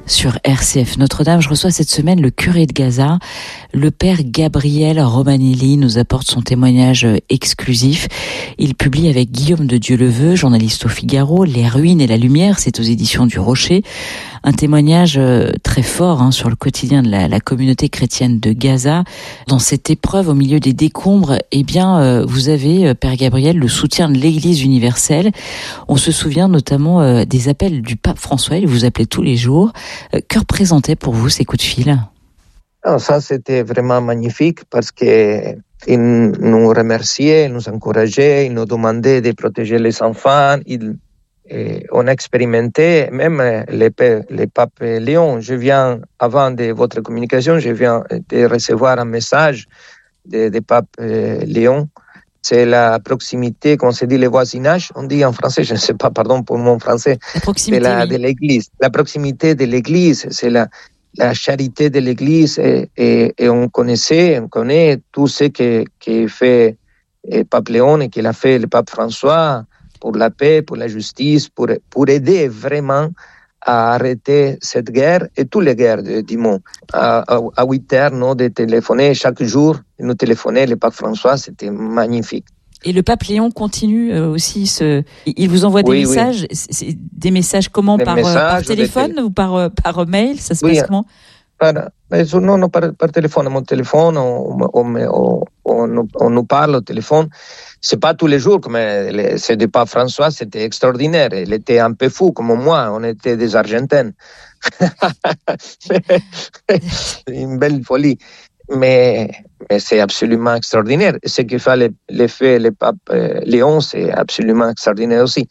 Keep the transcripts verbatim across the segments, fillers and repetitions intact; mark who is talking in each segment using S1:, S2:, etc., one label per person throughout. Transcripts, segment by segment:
S1: sur R C F Notre-Dame. Je reçois cette semaine le curé de Gaza, le père Gabriel Romanelli nous apporte son témoignage exclusif. Il publie avec Guillaume de Dieuleveux, journaliste au Figaro, Les ruines et la lumière, c'est aux éditions du Rocher. Un témoignage très fort hein, sur le quotidien de la, la communauté chrétienne de Gaza. Dans cette épreuve au milieu des décombres, eh bien, euh, vous avez, Père Gabriel, le soutien de l'Église universelle. On se souvient notamment euh, des appels du pape François, il vous appelait tous les jours. Euh, que représentaient pour vous ces coups de fil ?
S2: Alors ça, c'était vraiment magnifique parce que il nous remerciait, il nous encourageait, il nous demandait de protéger les enfants. Il, et on a expérimenté, même les, les papes Léon. Je viens, avant de votre communication, je viens de recevoir un message de, de pape Léon. C'est la proximité, comme on se dit, le voisinage. On dit en français, je ne sais pas, pardon pour mon français.
S1: La proximité,
S2: de, la,
S1: oui. de
S2: l'Église. La proximité de l'Église, c'est la, la charité de l'Église. Et, et, et on connaissait, on connaît tout ce que, que fait le pape Léon et qu'il a fait le pape François pour la paix, pour la justice, pour, pour aider vraiment à arrêter cette guerre et toutes les guerres du monde. À, à, à huit heures, non, de téléphoner chaque jour, de nous téléphoner, le pape François, c'était magnifique.
S1: Et le pape Léon continue euh, aussi, ce... il vous envoie des
S2: oui,
S1: messages,
S2: oui.
S1: C'est des messages comment,
S2: des
S1: par,
S2: messages,
S1: par téléphone
S2: tél...
S1: ou par, par mail, ça se
S2: oui,
S1: passe comment?
S2: par, non, non, par, par téléphone, mon téléphone, on, on, on, on, on nous parle au téléphone. C'est pas tous les jours, mais c'est du pape François, c'était extraordinaire. Il était un peu fou, comme moi, on était des Argentins. Une belle folie. Mais, mais c'est absolument extraordinaire. Ce que fait l'effet le pape Léon, c'est absolument extraordinaire aussi.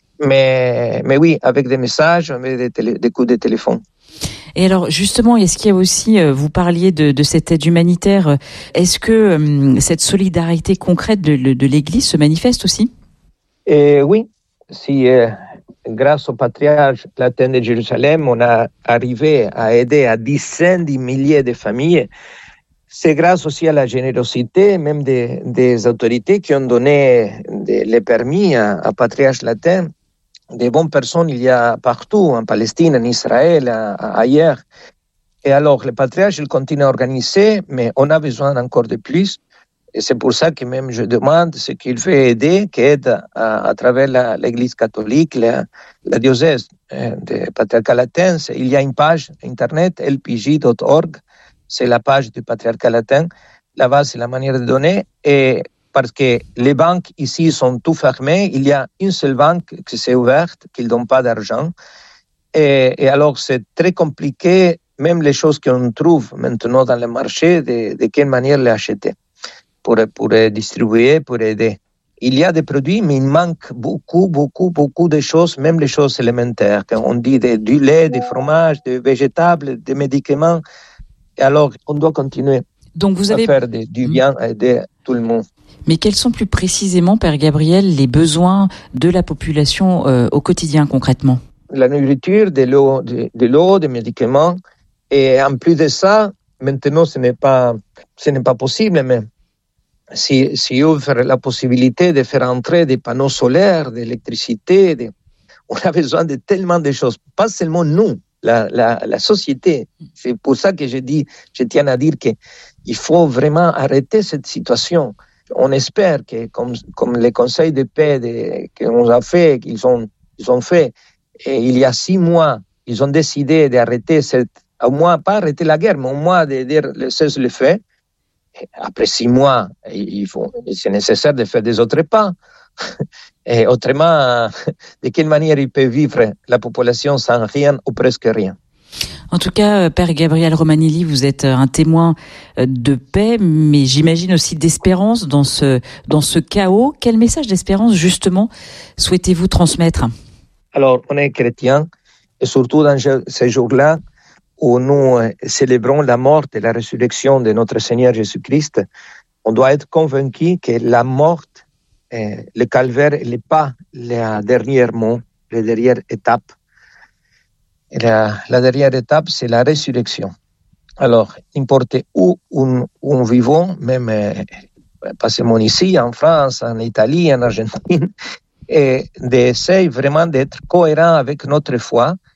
S2: Mais, mais oui, avec des messages, avec des, télé, des coups de téléphone.
S1: Et alors justement, est-ce qu'il y a aussi, vous parliez de, de cette aide humanitaire, est-ce que euh, cette solidarité concrète de, de l'Église se manifeste aussi ?
S2: Et oui, si euh, grâce au patriarche latin de Jérusalem, on a arrivé à aider à dizaines de milliers de familles. C'est grâce aussi à la générosité même des, des autorités qui ont donné des, les permis à, à patriarche latin. Des bonnes personnes, il y a partout, en Palestine, en Israël, à, à, ailleurs. Et alors, le patriarche, il continue à organiser, mais on a besoin encore de plus. Et c'est pour ça que même je demande ce qu'il fait aider, qui aide à, à travers la, l'Église catholique, la, la diocèse euh, de patriarcat latin. Il y a une page internet, l p j point org, c'est la page du patriarcat latin. Là-bas, c'est la manière de donner. Et parce que les banques ici sont tout fermées, il y a une seule banque qui s'est ouverte, qui ne donne pas d'argent. Et, et alors, c'est très compliqué, même les choses qu'on trouve maintenant dans le marché, de, de quelle manière les acheter pour, pour distribuer, pour aider. Il y a des produits, mais il manque beaucoup, beaucoup, beaucoup de choses, même les choses élémentaires. On dit de, du lait, du fromage, des végétables, des médicaments. Et alors, on doit continuer
S1: Donc vous avez...
S2: à faire de, du bien, à aider tout le monde.
S1: Mais quels sont plus précisément, Père Gabriel, les besoins de la population euh, au quotidien concrètement ?
S2: La nourriture, de l'eau, de, de l'eau, des médicaments. Et en plus de ça, maintenant, ce n'est pas, ce n'est pas possible, mais si, si ouvre la possibilité de faire entrer des panneaux solaires, de l'électricité, de... on a besoin de tellement de choses. Pas seulement nous, la, la, la société. C'est pour ça que je dis, je tiens à dire qu'il faut vraiment arrêter cette situation. On espère que, comme, comme les conseils de paix de, qu'on a fait, qu'ils ont, ils ont fait, et il y a six mois, ils ont décidé d'arrêter cette, au moins pas arrêter la guerre, mais au moins de dire le cessez-le-feu. Après six mois, il faut, c'est nécessaire de faire des autres pas. Et autrement, de quelle manière il peut vivre la population sans rien ou presque rien?
S1: En tout cas, Père Gabriel Romanelli, vous êtes un témoin de paix, mais j'imagine aussi d'espérance dans ce, dans ce chaos. Quel message d'espérance, justement, souhaitez-vous transmettre ?
S2: Alors, on est chrétien, et surtout dans ces jours-là, où nous célébrons la mort et la résurrection de notre Seigneur Jésus-Christ, on doit être convaincu que la mort, le calvaire, n'est pas le dernier mot, la dernière étape. Et la, la dernière étape, c'est la résurrection. Alors, n'importe où, où, où nous vivons, même euh, pas seulement ici, en France, en Italie, en Argentine, et d'essayer vraiment d'être cohérent avec notre foi